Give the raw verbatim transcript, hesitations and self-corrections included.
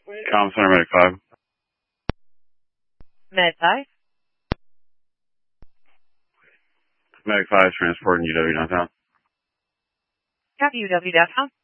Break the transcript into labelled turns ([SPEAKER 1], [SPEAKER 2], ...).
[SPEAKER 1] Com Center, Medic five.
[SPEAKER 2] Med five.
[SPEAKER 1] Medic five, transporting U W downtown.
[SPEAKER 2] Copy U W dot com.